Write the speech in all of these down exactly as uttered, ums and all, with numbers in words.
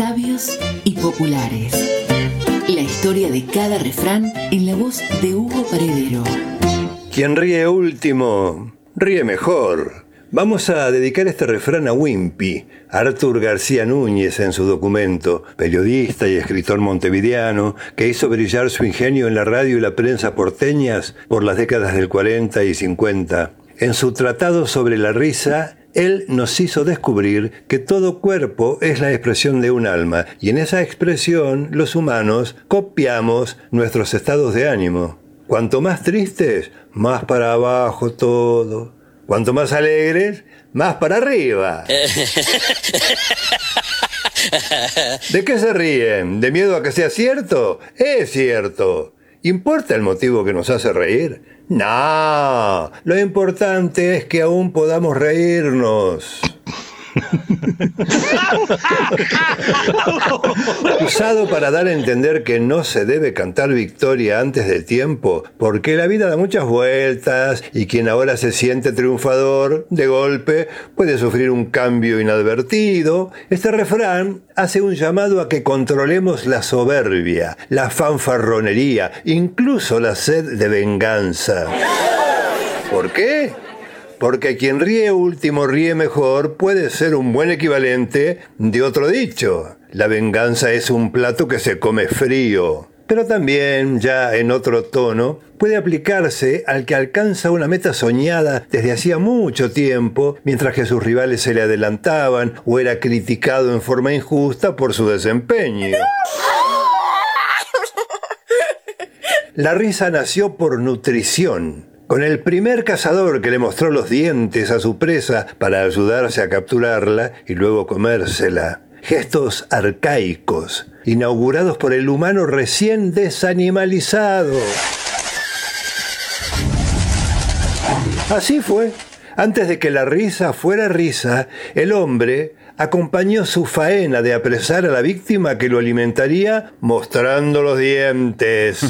Sabios y populares. La historia de cada refrán en la voz de Hugo Paredero. Quien ríe último, ríe mejor. Vamos a dedicar este refrán a Wimpy, Artur García Núñez en su documento, periodista y escritor montevideano que hizo brillar su ingenio en la radio y la prensa porteñas por las décadas del cuarenta y cincuenta. En su tratado sobre la risa, él nos hizo descubrir que todo cuerpo es la expresión de un alma, y en esa expresión los humanos copiamos nuestros estados de ánimo. Cuanto más tristes, más para abajo todo. Cuanto más alegres, más para arriba. ¿De qué se ríen? ¿De miedo a que sea cierto? Es cierto. ¿Importa el motivo que nos hace reír? No, lo importante es que aún podamos reírnos. Usado para dar a entender que no se debe cantar victoria antes de tiempo, porque la vida da muchas vueltas y quien ahora se siente triunfador, de golpe, puede sufrir un cambio inadvertido. Este refrán hace un llamado a que controlemos la soberbia, la fanfarronería, incluso la sed de venganza. ¿Por qué? Porque quien ríe último ríe mejor puede ser un buen equivalente de otro dicho. La venganza es un plato que se come frío. Pero también, ya en otro tono, puede aplicarse al que alcanza una meta soñada desde hacía mucho tiempo, mientras que sus rivales se le adelantaban o era criticado en forma injusta por su desempeño. La risa nació por nutrición. Con el primer cazador que le mostró los dientes a su presa para ayudarse a capturarla y luego comérsela. Gestos arcaicos, inaugurados por el humano recién desanimalizado. Así fue. Antes de que la risa fuera risa, el hombre acompañó su faena de apresar a la víctima que lo alimentaría mostrando los dientes.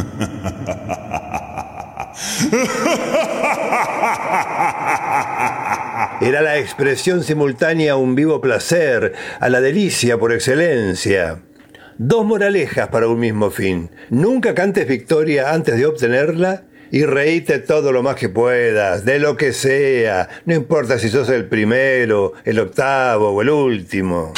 Era la expresión simultánea a un vivo placer, a la delicia por excelencia. Dos moralejas para un mismo fin. Nunca cantes victoria antes de obtenerla y reíte todo lo más que puedas, de lo que sea. No importa si sos el primero, el octavo o el último.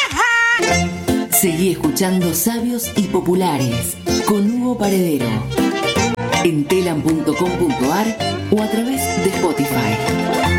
Seguí escuchando Sabios y Populares con Hugo Paredero en telam punto com punto ar o a través de Spotify.